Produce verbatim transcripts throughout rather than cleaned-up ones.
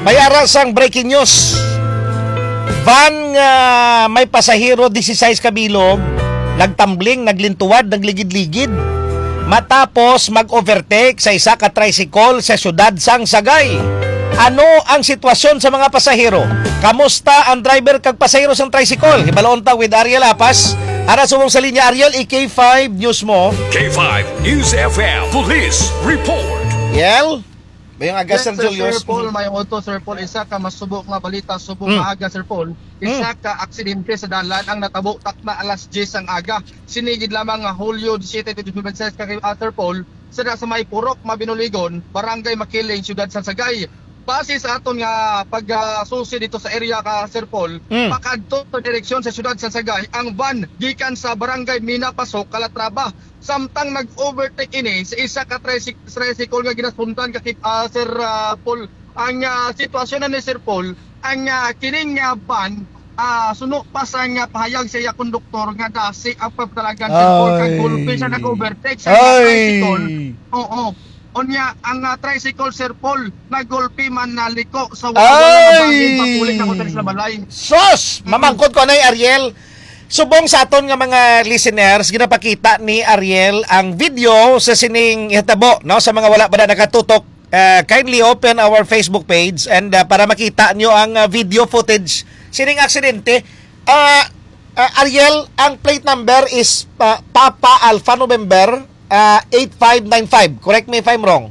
May arasang breaking news. Van nga uh, may pasahero disisays kabilog, nagtambling, naglintuwad, nagligid-ligid matapos mag-overtake sa isa ka tricycle sa siyudad sang Sagay. Ano ang sitwasyon sa mga pasahero? Kamusta ang driver kag pasahero sang tricycle? Hibaloon ta with Ariel Apas. Ara sumong sa linya Ariel, i K five News mo. K five News F M Police Report. Yel? Bayang aga, yes, Sir Julius. Sir Paul, may auto, Sir Paul. Isa ka masubok na balita, subok mm. na aga, Sir Paul. Isa mm. ka aksidente sa dalan ang natabo takna alas diyes ang aga. Sinigid lamang nga Hulyo seventeen, twenty twenty-six ka kay uh, Sir Paul. Sada sa may Purok, Mabinuligon, Barangay Makiling, Siyudad San Sagay. Base sa aton nga pag-susi uh, dito sa area ka, Sir Paul, mm. pakadto sa direksyon sa Siyudad San Sagay, ang van gikan sa Barangay Mina Pasok, Calatrava. Samtang nag-overtake ini sa isa ka tricycle nga ginasuntan ka uh, Sir uh, Paul. Ang uh, sitwasyon na ni Sir Paul, ang uh, kining nga van uh, sunok pa sa nga pahayag sa iya konduktor nga dasi ang pagtalagan Sir Paul kag gulpi siya nag-overtake sa tricycle. Oo. Onya ang uh, tricycle Sir Paul nagulpi man naliko sa wala nga bangin papulik na ko sa balay. Sos, mamangkot ko na Ariel. Subong sa aton nga mga listeners, ginapakita ni Ariel ang video sa sining hitabo, no, sa mga wala pa na nakatutok. Uh, kindly open our Facebook page and uh, para makita nyo ang uh, video footage sining aksidente. Uh, uh, Ariel, ang plate number is uh, Papa Alpha November uh, eight five nine five. Correct me if I'm wrong.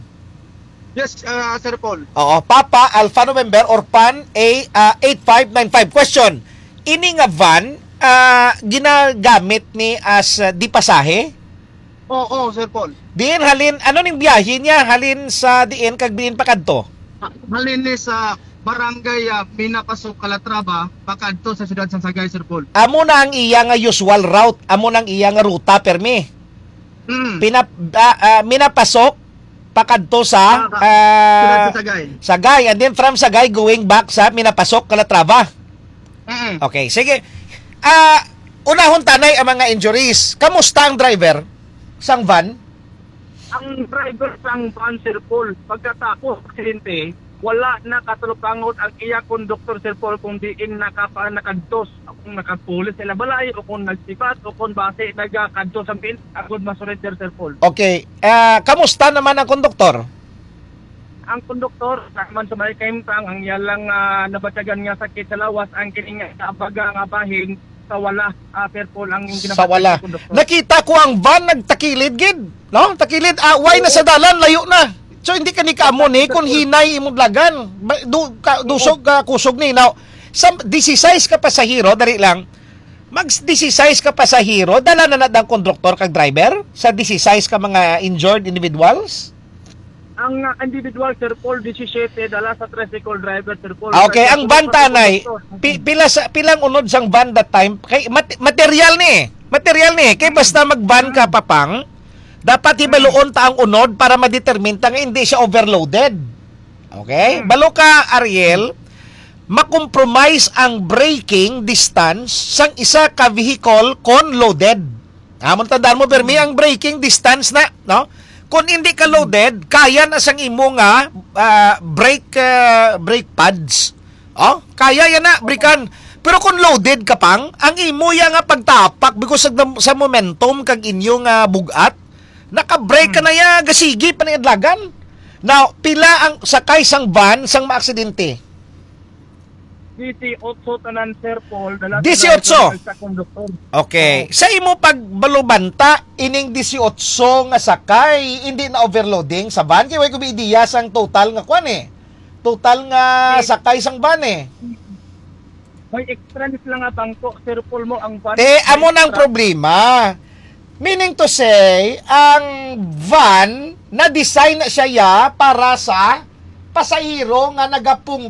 Yes, uh, Sir Paul. Oo, Papa Alpha November or P A N A uh, eight five nine five. Question, ini nga van Uh, ginagamit ni as uh, di pasahe? Oo, oh, oh, Sir Paul. Diin halin, ano ning biyahe niya? Halin sa diin kag diin pakadto? Halin ni sa Barangay uh, Pinapasok, Calatrava, pakadto sa Siyudad San Sagay, Sir Paul. Amo na ang iya nga usual route, amo nang iya nga ruta permi. Mm. Pinap uh, uh, minapasok pakadto sa uh, Sagay. Sagay, and then from Sagay going back sa Minapasok, Calatrava. Mm. Okay, sige. Ah, uh, unahon tanay ang mga injuries. Kamusta ang driver sang van? Ang driver sang van, Sir Paul, pagkatapos aksidente, wala na katulukangot ang iya konduktor, Sir Paul, kung diin nakapa nakadtos, kung nakapulis sila balay o kung nagsipat o kung base nagakadtos ang pin, agud masurrender, Sir Paul. Okay. Ah, uh, kamusta naman ang konduktor? Ang konduktor, naman sa may kaimpang, ang yalang uh, nabatyagan nga sakit sa lawas, ang kining nga abaga nga bahin, sa wala, uh, Sir Paul, ang sa wala. Nakita ko ang van nagtakilid gid, no? Takilid, away na sa dalan, layo na. So hindi ka ni kaamo ni kung hinay imong lagan. Du, ka, dusog ka kusog ni. Now, sa sixteen ka pasahero, dali lang. Mag sixteen ka pasahero, dala na na ang konduktor kag driver sa sixteen ka mga injured individuals. Ang uh, individual, Sir Paul, seventeen, dala sa tricycle driver, Sir Paul. Okay, ang van tanay, pi, pila sa pilang unod sang van that time, kay mat, material ni. Material ni, kay basta mag-van ka papang, dapat ibaluon ta ang unod para ma-determine ta nga hindi siya overloaded. Okay? Balo ka, Ariel, makompromise ang braking distance sang isa ka vehicle kon loaded. Amon tandaan mo, permi ang braking distance na, no? Kung hindi ka loaded, kaya na sang imo nga uh, brake uh, brake pads. Oh, kaya yan na, brikan. Pero kung loaded ka pang, ang imo ya nga pagtapak because of the, sa momentum kag inyo nga bugat, naka-brake ka na ya, gasigi pa na idlagan. Now, pila ang sakay sang van sang maaksidente? eighteen tanan, Sir Paul, dala eighteen? sa konduktor. Okay. Sa imo pagbalubanta, ining eighteen nga sakay, hindi na overloading sa van. Kaya ko biidiya sang total nga kwan eh. Total nga sakay sang van eh. May extra nit lang nga bangko, Sir Paul, mo ang van. Eh, amo nang problema. Meaning to say, ang van na design na siya ya para sa pasahero nga nagapung